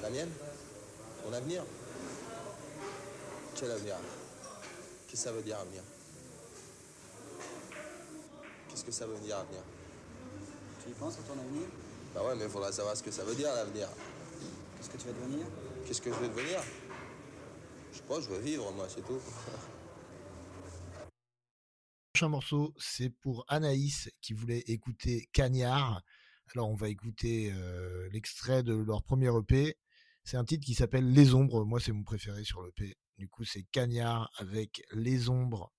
La mienne? Ton avenir? Quel avenir? Qu'est-ce que ça veut dire avenir? Qu'est-ce que ça veut dire avenir? Tu y penses à ton avenir? Bah ouais, mais il faudra savoir ce que ça veut dire l'avenir. Qu'est-ce que tu vas devenir? Qu'est-ce que je vais devenir? Je sais pas, je veux vivre moi, c'est tout. Prochain morceau, c'est pour Anaïs qui voulait écouter Cagnard. Alors on va écouter l'extrait de leur premier EP. C'est un titre qui s'appelle Les Ombres. Moi c'est mon préféré sur l'EP. Du coup c'est Cagnard avec Les Ombres